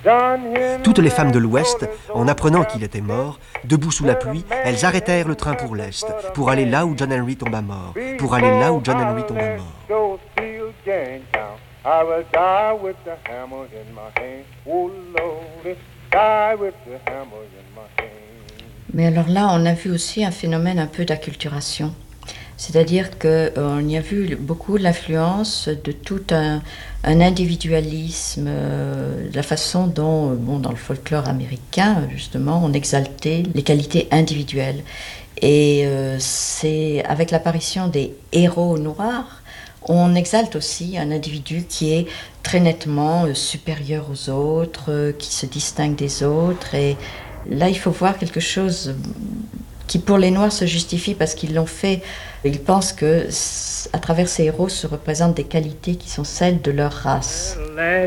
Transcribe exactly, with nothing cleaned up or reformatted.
Toutes les femmes de l'Ouest, en apprenant qu'il était mort, debout sous la pluie, elles arrêtèrent le train pour l'Est, pour aller là où John Henry tomba mort, pour aller là où John Henry tomba mort. I will die with the hammer in my hand. Oh Lord, die with the hammer in my hand. Mais alors là, on a vu aussi un phénomène un peu d'acculturation. C'est-à-dire qu'on y a vu beaucoup l'influence de tout un, un individualisme, euh, la façon dont, bon, dans le folklore américain, justement, on exaltait les qualités individuelles. Et euh, c'est avec l'apparition des héros noirs, on exalte aussi un individu qui est très nettement euh, supérieur aux autres, euh, qui se distingue des autres. Et là, il faut voir quelque chose qui, pour les Noirs, se justifie parce qu'ils l'ont fait. Ils pensent que, à travers ces héros, se représentent des qualités qui sont celles de leur race.